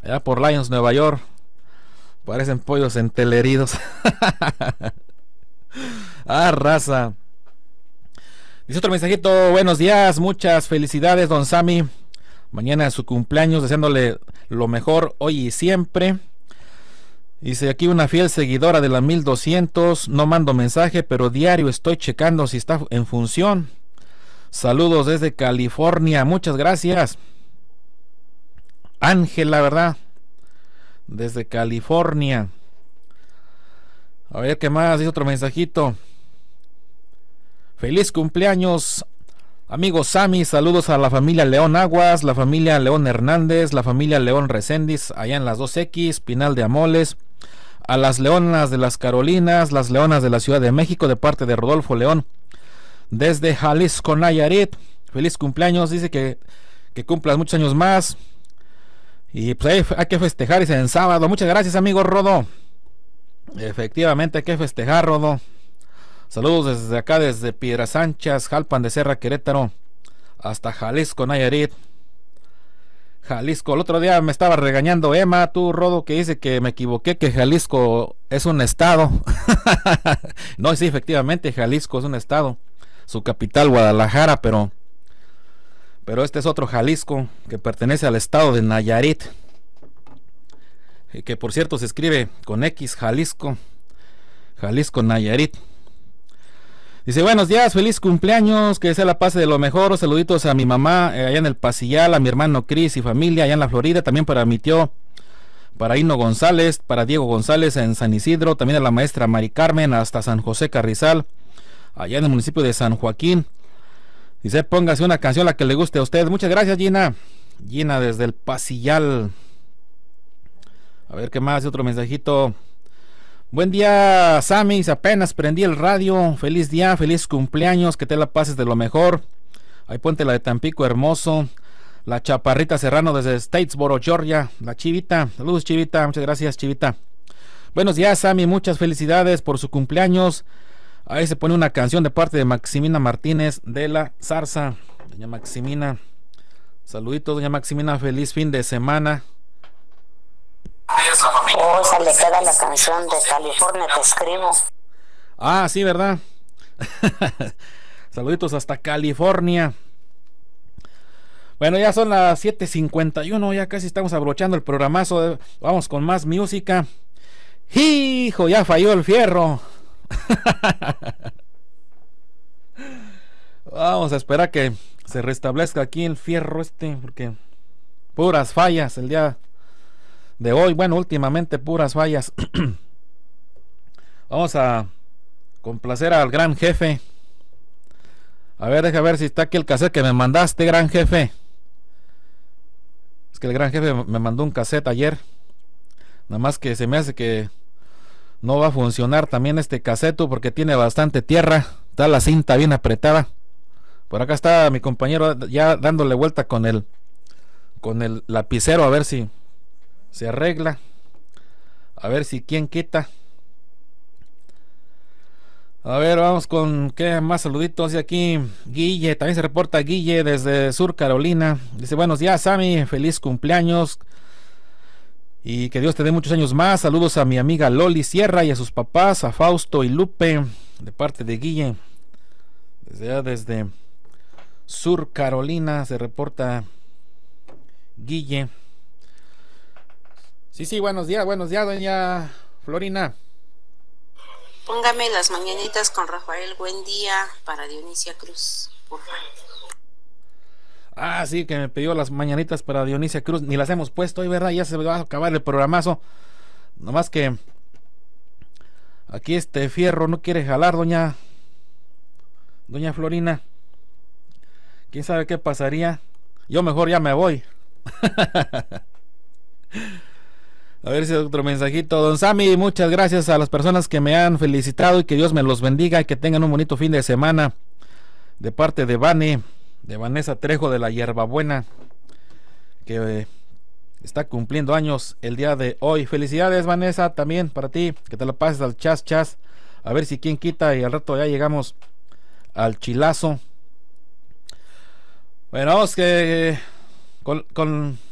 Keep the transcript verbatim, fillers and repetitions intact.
allá por Lions, Nueva York. Parecen pollos enteleridos. Ah, raza. Dice otro mensajito: buenos días, muchas felicidades, don Sammy. Mañana es su cumpleaños, deseándole lo mejor hoy y siempre. Dice aquí una fiel seguidora de la mil doscientos. No mando mensaje, pero diario estoy checando si está en función. Saludos desde California, muchas gracias. Ángela, ¿verdad? Desde California. A ver qué más, dice otro mensajito. Feliz cumpleaños, amigo Sammy. Saludos a la familia León Aguas, la familia León Hernández, la familia León Reséndiz, allá en las dos equis, Pinal de Amoles. A las leonas de las Carolinas, las leonas de la Ciudad de México, de parte de Rodolfo León, desde Jalisco, Nayarit. Feliz cumpleaños, dice que, que cumplas muchos años más. Y pues hay, hay que festejar, dice, en sábado. Muchas gracias, amigo Rodo. Efectivamente hay que festejar, Rodo. Saludos desde acá, desde Piedras Anchas, Jalpan de Serra, Querétaro, hasta Jalisco, Nayarit. Jalisco, el otro día me estaba regañando Emma, tú, Rodo, que dice que me equivoqué, que Jalisco es un estado. No, sí, efectivamente Jalisco es un estado, su capital Guadalajara, pero pero este es otro Jalisco que pertenece al estado de Nayarit, que por cierto se escribe con X, Jalisco, Jalisco, Nayarit. Dice, buenos días, feliz cumpleaños, que se la pase de lo mejor. Saluditos a mi mamá eh, allá en el Pasillal, a mi hermano Cris y familia allá en la Florida, también para mi tío, para Hino González, para Diego González en San Isidro, también a la maestra Mari Carmen, hasta San José Carrizal, allá en el municipio de San Joaquín. Dice, póngase una canción la que le guste a usted. Muchas gracias, Gina. Gina desde el Pasillal. A ver qué más, otro mensajito. Buen día, Sammy, apenas prendí el radio. Feliz día, feliz cumpleaños, que te la pases de lo mejor. Ahí ponte la de Tampico, hermoso. La Chaparrita Serrano desde Statesboro, Georgia. La Chivita, saludos, Chivita, muchas gracias, Chivita. Buenos días, Sammy, muchas felicidades por su cumpleaños. Ahí se pone una canción de parte de Maximina Martínez de la Zarza. Doña Maximina, saluditos, doña Maximina, feliz fin de semana. Oh, esa le queda la canción de California, te escribo. Ah, sí, ¿verdad? Saluditos hasta California. Bueno, ya son las siete cincuenta y uno, ya casi estamos abrochando el programazo. Vamos con más música. ¡Hijo! Ya falló el fierro. Vamos a esperar que se restablezca aquí el fierro este, porque puras fallas el día de hoy. Bueno, últimamente puras fallas. Vamos a complacer al gran jefe. A ver, deja ver si está aquí el cassette que me mandaste, gran jefe. Es que el gran jefe me mandó un cassette ayer. Nada más que se me hace que no va a funcionar también este cassette porque tiene bastante tierra. Está la cinta bien apretada. Por acá está mi compañero ya dándole vuelta con el con el lapicero a ver si se arregla. A ver si quién quita. A ver, vamos con qué más saluditos. Y aquí Guille, también se reporta Guille desde Sur Carolina. Dice, buenos días, Sammy, feliz cumpleaños y que Dios te dé muchos años más. Saludos a mi amiga Loli Sierra y a sus papás, a Fausto y Lupe, de parte de Guille. Desde allá, desde Sur Carolina, se reporta Guille. Sí, sí, buenos días, buenos días, doña Florina. Póngame las mañanitas con Rafael Buendía para Dionisia Cruz, por favor. Ah, sí, que me pidió las mañanitas para Dionisia Cruz. Ni las hemos puesto hoy, ¿verdad? Ya se va a acabar el programazo. Nomás que aquí este fierro no quiere jalar, doña Doña Florina. ¿Quién sabe qué pasaría? Yo mejor ya me voy. A ver si otro mensajito. Don Sammy, muchas gracias a las personas que me han felicitado y que Dios me los bendiga y que tengan un bonito fin de semana. De parte de Vane, de Vanessa Trejo de la Hierbabuena, que eh, está cumpliendo años el día de hoy. Felicidades, Vanessa, también para ti, que te la pases al chas chas. A ver si quién quita y al rato ya llegamos al chilazo. Bueno, vamos que con, con